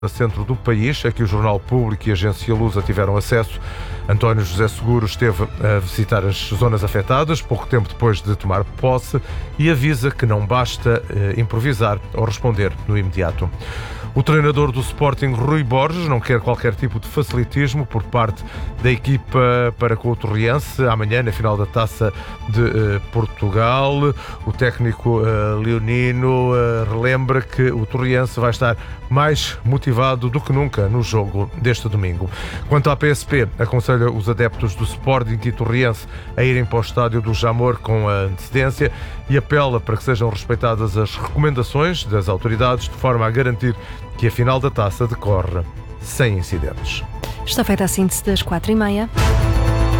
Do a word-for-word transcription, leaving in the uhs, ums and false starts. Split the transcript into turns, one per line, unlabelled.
no centro do país, a que o Jornal Público e a Agência Lusa tiveram acesso. António José Seguro esteve a visitar as zonas afetadas pouco tempo depois de tomar posse e avisa que não basta eh, improvisar ou responder no imediato. O treinador do Sporting, Rui Borges, não quer qualquer tipo de facilitismo por parte da equipa para com o Torriense amanhã na final da Taça de uh, Portugal. O técnico uh, leonino uh, relembra que o Torriense vai estar mais motivado do que nunca no jogo deste domingo. Quanto à P S P, aconselha os adeptos do Sporting e Torriense a irem para o estádio do Jamor com a antecedência e apela para que sejam respeitadas as recomendações das autoridades de forma a garantir que a final da Taça decorre sem incidentes.
Está feita a síntese das quatro e meia.